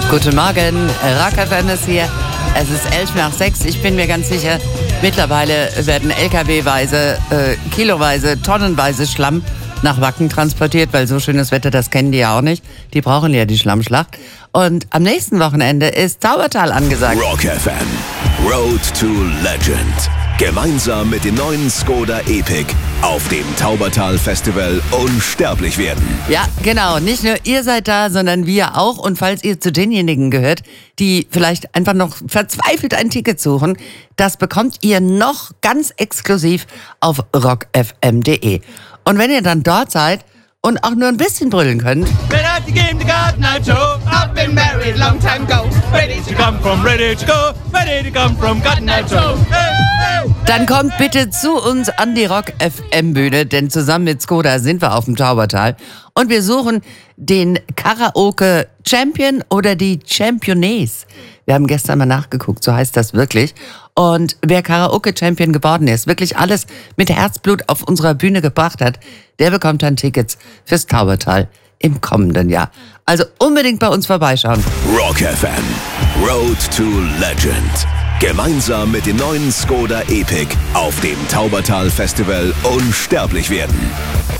Guten Morgen, Rock FM ist hier. Es ist 5:11. Ich bin mir ganz sicher, mittlerweile werden LKW-weise, kiloweise, tonnenweise Schlamm nach Wacken transportiert, weil so schönes Wetter, das kennen die ja auch nicht. Die brauchen ja die Schlammschlacht. Und am nächsten Wochenende ist Taubertal angesagt. Rock FM, Road to Legend. Gemeinsam mit dem neuen Skoda Epic auf dem Taubertal Festival unsterblich werden. Ja, genau. Nicht nur ihr seid da, sondern wir auch. Und falls ihr zu denjenigen gehört, die vielleicht einfach noch verzweifelt ein Ticket suchen, das bekommt ihr noch ganz exklusiv auf rockfm.de. Und wenn ihr dann dort seid und auch nur ein bisschen brüllen könnt, I've been married long time ago. Ready to come from, ready to go. Ready to come from Garden Night Show. dann kommt bitte zu uns an die Rock FM Bühne, denn zusammen mit Skoda sind wir auf dem Taubertal und wir suchen den Karaoke Champion oder die Championess. Wir haben gestern mal nachgeguckt, so heißt das wirklich. Und wer Karaoke Champion geworden ist, wirklich alles mit Herzblut auf unserer Bühne gebracht hat, der bekommt dann Tickets fürs Taubertal im kommenden Jahr. Also unbedingt bei uns vorbeischauen. Rock FM, Road to Legend. Gemeinsam mit dem neuen Skoda Epic auf dem Taubertal Festival unsterblich werden.